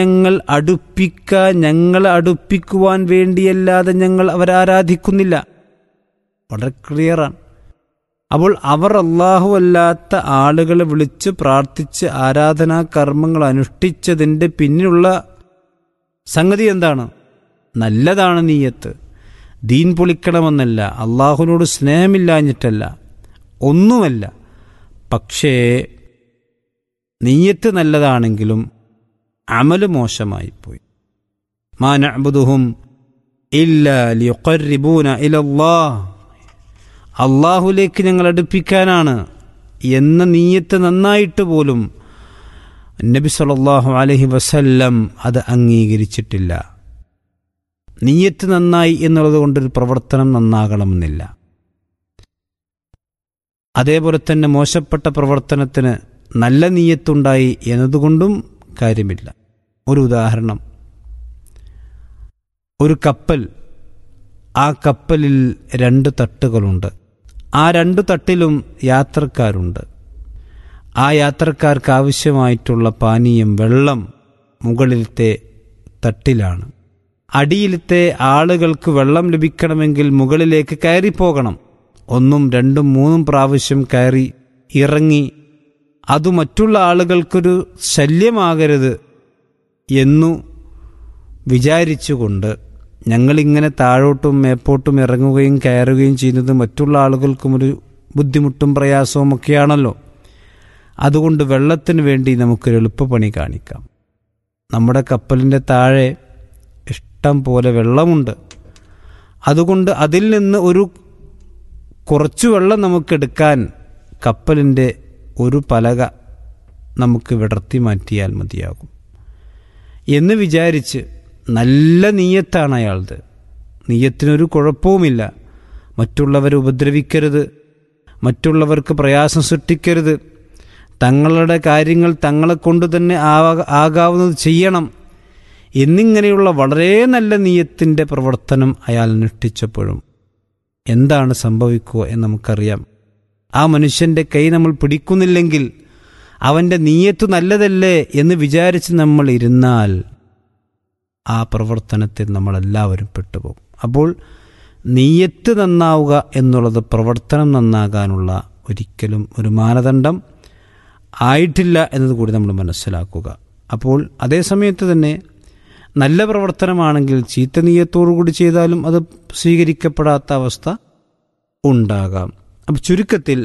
ഞങ്ങളെ അടുപ്പിക്കുവാൻ വേണ്ടിയല്ലാതെ ഞങ്ങൾ അവരെ ആരാധിക്കുന്നില്ല. വളരെ ക്ലിയറാണ്. അപ്പോൾ അവർ അള്ളാഹു അല്ലാത്ത ആളുകളെ വിളിച്ച് പ്രാർത്ഥിച്ച് ആരാധനാ കർമ്മങ്ങൾ അനുഷ്ഠിച്ചതിൻ്റെ പിന്നിലുള്ള സംഗതി എന്താണ്? നല്ലതാണ് നീയത്ത്. ദീൻ പൊളിക്കണമെന്നല്ല, അള്ളാഹുവിനോട് സ്നേഹമില്ലാഞ്ഞിട്ടല്ല, ഒന്നുമല്ല. പക്ഷേ നീയത്ത് നല്ലതാണെങ്കിലും അമല് മോശമായിപ്പോയി. മാ നഅ്ബുദുഹും ഇല്ലാ ലിയുഖർരിബൂന ഇലല്ലാഹ്, അള്ളാഹുലേക്ക് ഞങ്ങൾ അടുപ്പിക്കാനാണ് എന്ന നീയത്ത് നന്നായിട്ട് പോലും നബി സല്ലല്ലാഹു അലൈഹി വസല്ലം അത് അംഗീകരിച്ചിട്ടില്ല. നീയത്ത് നന്നായി എന്നുള്ളത് കൊണ്ടൊരു പ്രവർത്തനം നന്നാകണമെന്നില്ല. അതേപോലെ തന്നെ മോശപ്പെട്ട പ്രവർത്തനത്തിന് നല്ല നീയത്തുണ്ടായി എന്നതുകൊണ്ടും കാര്യമില്ല. ഒരു ഉദാഹരണം, ഒരു കപ്പൽ, ആ കപ്പലിൽ 2 തട്ടുകളുണ്ട്. ആ 2 തട്ടിലും യാത്രക്കാരുണ്ട്. ആ യാത്രക്കാർക്ക് ആവശ്യമായിട്ടുള്ള പാനീയം, വെള്ളം മുകളിലത്തെ തട്ടിലാണ്. അടിയിലത്തെ ആളുകൾക്ക് വെള്ളം ലഭിക്കണമെങ്കിൽ മുകളിലേക്ക് കയറിപ്പോകണം. 1, 2, 3 പ്രാവശ്യം കയറി ഇറങ്ങി, അത് മറ്റുള്ള ആളുകൾക്കൊരു ശല്യമാകരുത് എന്നു വിചാരിച്ചുകൊണ്ട് ഞങ്ങളിങ്ങനെ താഴോട്ടും മേപ്പോട്ടും ഇറങ്ങുകയും കയറുകയും ചെയ്യുന്നത് മറ്റുള്ള ആളുകൾക്കും ഒരു ബുദ്ധിമുട്ടും പ്രയാസവും ഒക്കെയാണല്ലോ. അതുകൊണ്ട് വെള്ളത്തിന് വേണ്ടി നമുക്കൊരു എളുപ്പപ്പണി കാണിക്കാം. നമ്മുടെ കപ്പലിൻ്റെ താഴെ ഇഷ്ടം പോലെ വെള്ളമുണ്ട്. അതുകൊണ്ട് അതിൽ നിന്ന് കുറച്ചു വെള്ളം നമുക്കെടുക്കാൻ കപ്പലിൻ്റെ ഒരു പലക നമുക്ക് വിടർത്തി മാറ്റിയാൽ മതിയാകും എന്ന് വിചാരിച്ച്, നല്ല നീയത്താണ് അയാളത്, നീയത്തിനൊരു കുഴപ്പവുമില്ല. മറ്റുള്ളവരെ ഉപദ്രവിക്കരുത്, മറ്റുള്ളവർക്ക് പ്രയാസം സൃഷ്ടിക്കരുത്, തങ്ങളുടെ കാര്യങ്ങൾ തങ്ങളെ കൊണ്ട് തന്നെ ആകാവുന്നത് ചെയ്യണം എന്നിങ്ങനെയുള്ള വളരെ നല്ല നീയത്തിൻ്റെ പ്രവർത്തനം അയാൾ അനുഷ്ഠിച്ചപ്പോഴും എന്താണ് സംഭവിക്കുക എന്ന് നമുക്കറിയാം. ആ മനുഷ്യൻ്റെ കൈ നമ്മൾ പിടിക്കുന്നില്ലെങ്കിൽ അവൻ്റെ നീയത്ത് നല്ലതല്ലേ എന്ന് വിചാരിച്ച് നമ്മൾ ഇരുന്നാൽ ആ പ്രവർത്തനത്തിൽ നമ്മളെല്ലാവരും പെട്ടുപോകും. അപ്പോൾ നീയത്ത് നന്നാവുക എന്നുള്ളത് പ്രവർത്തനം നന്നാകാനുള്ള ഒരിക്കലും ഒരു മാനദണ്ഡം ആയിട്ടില്ല എന്നതുകൂടി നമ്മൾ മനസ്സിലാക്കുക. അപ്പോൾ അതേ സമയത്ത് തന്നെ നല്ല പ്രവർത്തനമാണെങ്കിൽ ചീത്ത നീയത്തോടുകൂടി ചെയ്താലും അത് സ്വീകരിക്കപ്പെടാത്ത അവസ്ഥ ഉണ്ടാകാം. അപ്പം ചുരുക്കത്തിൽ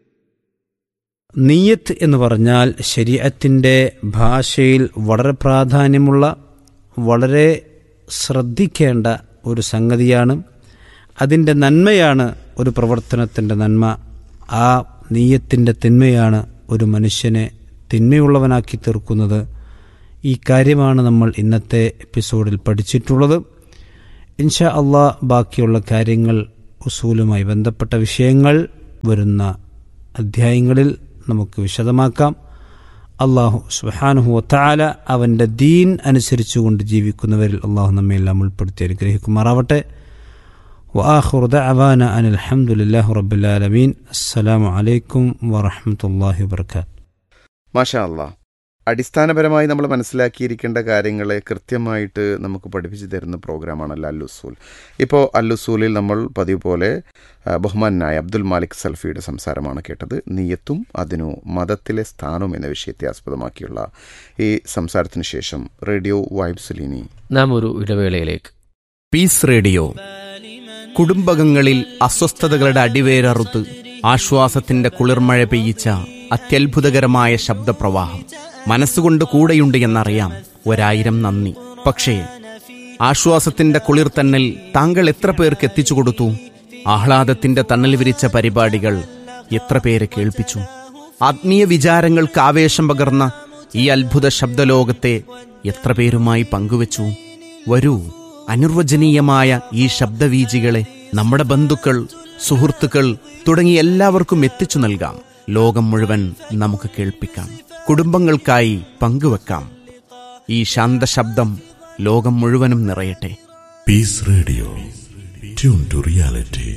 നീയത്ത് എന്ന് പറഞ്ഞാൽ ശരീഅത്തിൻ്റെ ഭാഷയിൽ വളരെ പ്രാധാന്യമുള്ള, വളരെ ശ്രദ്ധിക്കേണ്ട ഒരു സംഗതിയാണ്. അതിൻ്റെ നന്മയാണ് ഒരു പ്രവർത്തനത്തിൻ്റെ നന്മ. ആ നീയത്തിൻ്റെ തിന്മയാണ് ഒരു മനുഷ്യനെ തിന്മയുള്ളവനാക്കി തീർക്കുന്നത്. ഈ കാര്യമാണ് നമ്മൾ ഇന്നത്തെ എപ്പിസോഡിൽ പഠിച്ചിട്ടുള്ളത്. ഇൻഷാ അള്ളാഹ് ബാക്കിയുള്ള കാര്യങ്ങൾ ഉസൂലുമായി ബന്ധപ്പെട്ട വിഷയങ്ങൾ വരുന്ന അധ്യായങ്ങളിൽ നമുക്ക് വിശദമാക്കാം. അള്ളാഹു സുബ്ഹാനഹു വതആല അവൻ്റെ ദീൻ അനുസരിച്ചുകൊണ്ട് ജീവിക്കുന്നവരിൽ അള്ളാഹു നമ്മയെല്ലാം ഉൾപ്പെടുത്തി അനുഗ്രഹിക്കുമാറാവട്ടെ. വആഖിറു ദഅവാന അനിൽ ഹംദുലില്ലാഹി റബ്ബിൽ ആലമീൻ. അസ്സലാമു അലൈക്കും വറഹ്മത്തുള്ളാഹി വബറകാതുഹു. മാഷാ അല്ലാ, അടിസ്ഥാനപരമായി നമ്മൾ മനസ്സിലാക്കിയിരിക്കേണ്ട കാര്യങ്ങളെ കൃത്യമായിട്ട് നമുക്ക് പഠിപ്പിച്ചു തരുന്ന പ്രോഗ്രാമാണല്ലോ അൽ-ഉസൂൽ. ഇപ്പോൾ അൽ-ഉസൂലിൽ നമ്മൾ പതിവ് പോലെ ബഹുമാനായ അബ്ദുൽ മാലിക് സൽഫിയുടെ സംസാരമാണ് കേട്ടത്. നിയ്യത്തും അതിനു മതത്തിലെ സ്ഥാനവും എന്ന വിഷയത്തെ ആസ്പദമാക്കിയുള്ള ഈ സംസാരത്തിന് ശേഷം റേഡിയോ വൈബ്സിലിനി നാം ഒരു ഇടവേളയിലേക്ക്. പീസ് റേഡിയോ കുടുംബകങ്ങളിൽ അസ്വസ്ഥതകളുടെ അടിവേരറുത്ത് ആശ്വാസത്തിന്റെ കുളിർമഴ പെയ്യിച്ച അത്യത്ഭുതകരമായ ശബ്ദപ്രവാഹം. മനസ്സുകൊണ്ട് കൂടെയുണ്ട് എന്നറിയാം, 1000 നന്ദി. പക്ഷേ ആശ്വാസത്തിന്റെ കുളിർത്തന്നൽ താങ്കൾ എത്ര പേർക്ക് എത്തിച്ചു കൊടുത്തു? ആഹ്ലാദത്തിന്റെ തണൽ വിരിച്ച പരിപാടികൾ എത്ര പേരെ കേൾപ്പിച്ചു? ആത്മീയ വിചാരങ്ങൾക്ക് ആവേശം പകർന്ന ഈ അത്ഭുത ശബ്ദലോകത്തെ എത്ര പേരുമായി പങ്കുവച്ചു? വരൂ, അനിർവചനീയമായ ഈ ശബ്ദവീജികളെ നമ്മുടെ ബന്ധുക്കൾ, സുഹൃത്തുക്കൾ തുടങ്ങി എല്ലാവർക്കും എത്തിച്ചു നൽകാം. ലോകം മുഴുവൻ നമുക്ക് കേൾപ്പിക്കാം, കുടുംബങ്ങൾക്കായി പങ്കുവെക്കാം. ഈ ശാന്തശബ്ദം ലോകം മുഴുവനും നിറയട്ടെ. Piece radio, tune to reality.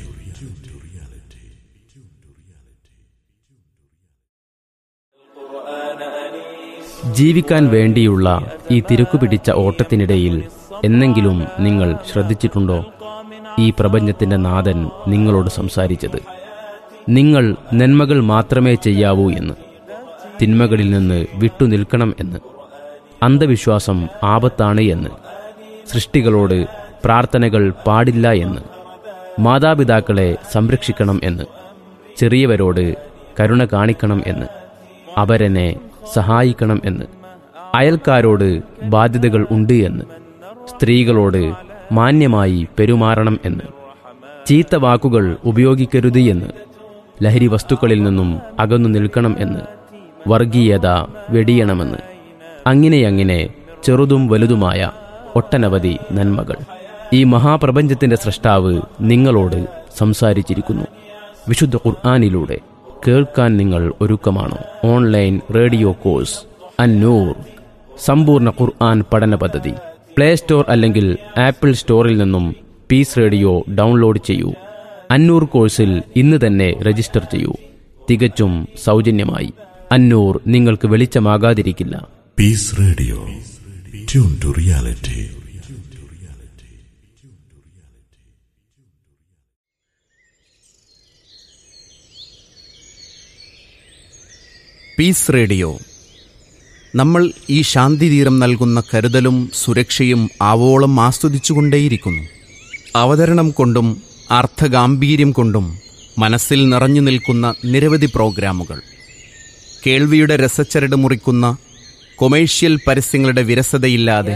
ജീവിക്കാൻ വേണ്ടിയുള്ള ഈ തിരക്കുപിടിച്ച ഓട്ടത്തിനിടയിൽ എന്നെങ്കിലും നിങ്ങൾ ശ്രദ്ധിച്ചിട്ടുണ്ടോ ഈ പ്രപഞ്ചത്തിന്റെ നാഥൻ നിങ്ങളോട് സംസാരിച്ചത്? നിങ്ങൾ നന്മകൾ മാത്രമേ ചെയ്യാവൂ എന്ന്, തിന്മകളിൽ നിന്ന് വിട്ടുനിൽക്കണം എന്ന്, അന്ധവിശ്വാസം ആപത്താണ് എന്ന്, സൃഷ്ടികളോട് പ്രാർത്ഥനകൾ പാടില്ല എന്ന്, മാതാപിതാക്കളെ സംരക്ഷിക്കണം എന്ന്, ചെറിയവരോട് കരുണ കാണിക്കണം എന്ന്, അവരെന്നെ സഹായിക്കണം എന്ന്, അയൽക്കാരോട് ബാധ്യതകൾ ഉണ്ട് എന്ന്, സ്ത്രീകളോട് മാന്യമായി പെരുമാറണം എന്ന്, ചീത്ത വാക്കുകൾ ഉപയോഗിക്കരുത് എന്ന്, ലഹരി വസ്തുക്കളിൽ നിന്നും അകന്നു നിൽക്കണം എന്ന്, വർഗീയത വെടിയണമെന്ന്, അങ്ങനെ ചെറുതും വലുതുമായ ഒട്ടനവധി നന്മകൾ ഈ മഹാപ്രപഞ്ചത്തിന്റെ സ്രഷ്ടാവ് നിങ്ങളോട് സംസാരിച്ചിരിക്കുന്നു. വിശുദ്ധ ഖുർആനിലൂടെ കേൾക്കാൻ നിങ്ങൾ ഒരുക്കമാണോ? ഓൺലൈൻ റേഡിയോ കോഴ്സ് അന്നൂർ സമ്പൂർണ്ണ ഖുർആൻ പഠന പദ്ധതി. പ്ലേ സ്റ്റോർ അല്ലെങ്കിൽ ആപ്പിൾ സ്റ്റോറിൽ നിന്നും പീസ് റേഡിയോ ഡൗൺലോഡ് ചെയ്യൂ. അന്നൂർ കോഴ്സിൽ ഇന്ന് തന്നെ രജിസ്റ്റർ ചെയ്യൂ, തികച്ചും സൗജന്യമായി. അന്നൂർ നിങ്ങൾക്ക് വെളിച്ചമാകാതിരിക്കില്ല. Piece radio, tune to reality. Piece radio. നമ്മൾ ഈ ശാന്തിതീരം നൽകുന്ന കരുതലും സുരക്ഷയും ആവോളം ആസ്വദിച്ചുകൊണ്ടേയിരിക്കുന്നു. അവതരണം കൊണ്ടും അർത്ഥഗാംഭീര്യം കൊണ്ടും മനസ്സിൽ നിറഞ്ഞു നിൽക്കുന്ന നിരവധി പ്രോഗ്രാമുകൾ, കേൾവിയുടെ രസച്ചരട് മുറിക്കുന്ന കൊമേഴ്ഷ്യൽ പരസ്യങ്ങളുടെ വിരസതയില്ലാതെ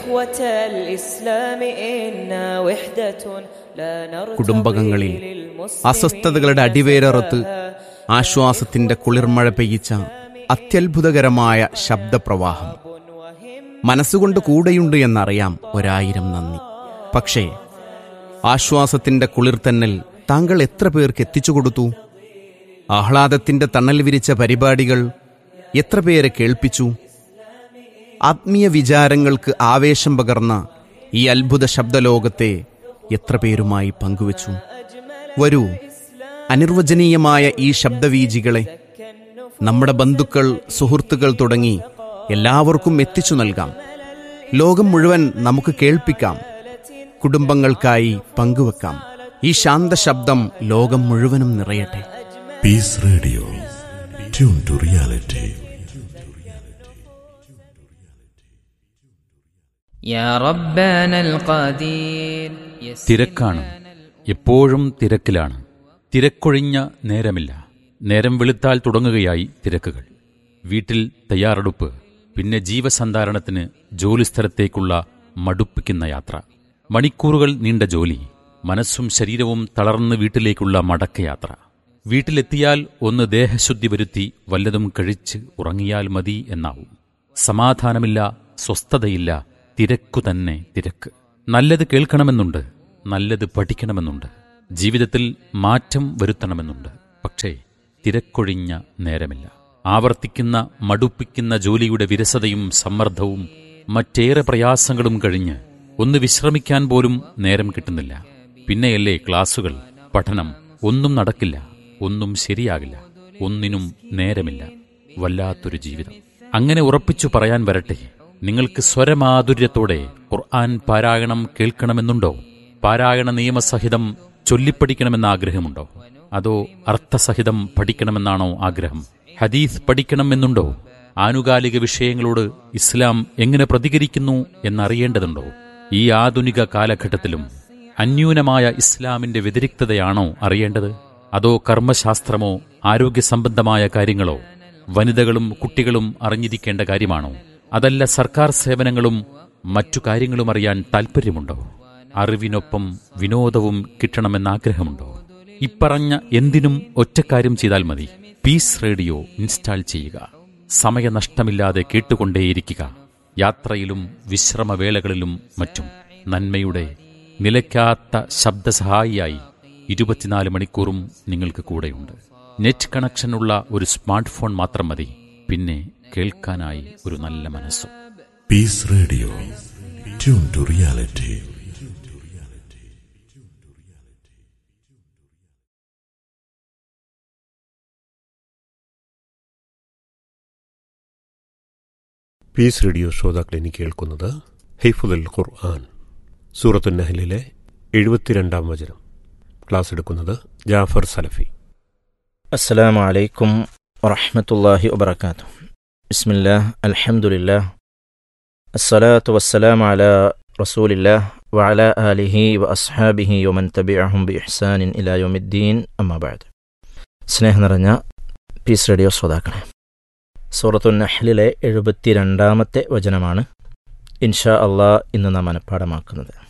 കുടുംബകങ്ങളിൽ അസ്വസ്ഥതകളുടെ അടിവേരറുത്ത് ആശ്വാസത്തിന്റെ കുളിർമഴ പെയ്യിച്ച അത്യത്ഭുതകരമായ ശബ്ദപ്രവാഹം. മനസ്സുകൊണ്ട് കൂടെയുണ്ട് എന്നറിയാം, 1000 നന്ദി. പക്ഷേ ആശ്വാസത്തിന്റെ കുളിർത്തന്നൽ താങ്കൾ എത്ര പേർക്ക് എത്തിച്ചു കൊടുത്തു? ആഹ്ലാദത്തിന്റെ തണൽ വിരിച്ച പരിപാടികൾ എത്ര പേരെ കേൾപ്പിച്ചു? ആത്മീയ വിചാരങ്ങൾക്ക് ആവേശം പകർന്ന ഈ അത്ഭുത ശബ്ദലോകത്തെ എത്ര പേരുമായി പങ്കുവച്ചു? വരൂ, അനിർവചനീയമായ ഈ ശബ്ദവീജികളെ നമ്മുടെ ബന്ധുക്കൾ, സുഹൃത്തുക്കൾ തുടങ്ങി എല്ലാവർക്കും എത്തിച്ചു നൽകാം. ലോകം മുഴുവൻ നമുക്ക് കേൾപ്പിക്കാം, കുടുംബങ്ങൾക്കായി പങ്കുവെക്കാം. ഈ ശാന്തശബ്ദം ലോകം മുഴുവനും നിറയട്ടെ. Piece radio, tune to reality. തിരക്കാണ്, എപ്പോഴും തിരക്കിലാണ്. തിരക്കൊഴിഞ്ഞ നേരമില്ല. നേരം വെളുത്താൽ തുടങ്ങുകയായി തിരക്കുകൾ. വീട്ടിൽ തയ്യാറെടുപ്പ്, പിന്നെ ജീവസന്ധാരണത്തിന് ജോലിസ്ഥലത്തേക്കുള്ള മടുപ്പിക്കുന്ന യാത്ര, മണിക്കൂറുകൾ നീണ്ട ജോലി, മനസ്സും ശരീരവും തളർന്ന് വീട്ടിലേക്കുള്ള മടക്കയാത്ര. വീട്ടിലെത്തിയാൽ ഒന്ന് ദേഹശുദ്ധി വരുത്തി വല്ലതും കഴിച്ച് ഉറങ്ങിയാൽ മതി എന്നാവും. സമാധാനമില്ല, സ്വസ്ഥതയില്ല, തിരക്കു തന്നെ തിരക്ക്. നല്ലത് കേൾക്കണമെന്നുണ്ട്, നല്ലത് പഠിക്കണമെന്നുണ്ട്, ജീവിതത്തിൽ മാറ്റം വരുത്തണമെന്നുണ്ട്. പക്ഷേ തിരക്കൊഴിഞ്ഞ നേരമില്ല. ആവർത്തിക്കുന്ന മടുപ്പിക്കുന്ന ജോലിയുടെ വിരസതയും സമ്മർദ്ദവും മറ്റേറെ പ്രയാസങ്ങളും കഴിഞ്ഞ് ഒന്ന് വിശ്രമിക്കാൻ പോലും നേരം കിട്ടുന്നില്ല. പിന്നെയല്ലേ ക്ലാസുകൾ, പഠനം, ഒന്നും നടക്കില്ല, ഒന്നും ശരിയാകില്ല, ഒന്നിനും നേരമില്ല. വല്ലാത്തൊരു ജീവിതം. അങ്ങനെ ഉറപ്പിച്ചു പറയാൻ വരട്ടെ, നിങ്ങൾക്ക് സ്വരമാധുര്യത്തോടെ ഖുർആൻ പാരായണം കേൾക്കണമെന്നുണ്ടോ? പാരായണ നിയമസഹിതം ചൊല്ലിപ്പഠിക്കണമെന്ന ആഗ്രഹമുണ്ടോ? അതോ അർത്ഥസഹിതം പഠിക്കണമെന്നാണോ ആഗ്രഹം? ഹദീസ് പഠിക്കണമെന്നുണ്ടോ? ആനുകാലിക വിഷയങ്ങളോട് ഇസ്ലാം എങ്ങനെ പ്രതികരിക്കുന്നു എന്നറിയേണ്ടതുണ്ടോ? ഈ ആധുനിക കാലഘട്ടത്തിലും അന്യൂനമായ ഇസ്ലാമിന്റെ വ്യതിരിക്തതയാണോ അറിയേണ്ടത്? അതോ കർമ്മശാസ്ത്രമോ ആരോഗ്യസംബന്ധമായ കാര്യങ്ങളോ വനിതകളും കുട്ടികളും അറിഞ്ഞിരിക്കേണ്ട കാര്യമാണോ? അതല്ല സർക്കാർ സേവനങ്ങളും മറ്റു കാര്യങ്ങളും അറിയാൻ താൽപ്പര്യമുണ്ടോ? അറിവിനൊപ്പം വിനോദവും കിട്ടണമെന്നാഗ്രഹമുണ്ടോ? ഇപ്പറഞ്ഞ എന്തിനും ഒറ്റക്കാര്യം ചെയ്താൽ മതി. പീസ് റേഡിയോ ഇൻസ്റ്റാൾ ചെയ്യുക. സമയനഷ്ടമില്ലാതെ കേട്ടുകൊണ്ടേയിരിക്കുക. യാത്രയിലും വിശ്രമവേളകളിലും മറ്റും നന്മയുടെ നിലയ്ക്കാത്ത ശബ്ദസഹായിയായി 24 മണിക്കൂറും നിങ്ങൾക്ക് കൂടെയുണ്ട്. നെറ്റ് കണക്ഷനുള്ള ഒരു സ്മാർട്ട് ഫോൺ മാത്രം മതി. പിന്നെ കേൾക്കാനായി ഒരു നല്ല മനസ്സും. Peace Radio. Tune to reality. Piece radio ശ്രോതാക്കൾ ഇനി കേൾക്കുന്നത് ഹിഫ്ളുൽ ഖുർആൻ, സൂറത്തുൻ നഹ്ലിലെ 72-ാം വചനം. ക്ലാസ് എടുക്കുന്നത് ജാഫർ സലഫി. അസ്സലാമു അലൈക്കും വറഹ്മത്തുള്ളാഹി വബറകാതുഹു. ബിസ്മില്ലാഹ്, അൽഹംദുലില്ലാഹ്, അസ്സലാത്തു വസ്സലാമു അലാ റസൂലില്ലാഹ് വഅലാ ആലിഹി വഅസ്ഹാബിഹി വമൻ തബിഅഹും ബിഇഹ്സാനിൻ ഇലാ യൗമിദ്ദീൻ. അമ്മാ ബഅദ്. സ്നേഹം നിറഞ്ഞ പീസ് റേഡിയോ ശ്രോതാക്കളെ, സൂറത്തുൻ നഹ്ലിലെ 72-ാമത്തെ വചനമാണ് ഇൻഷാ അള്ളാഹ് ഇന്ന് നാം മനഃപ്പാഠമാക്കുന്നത്.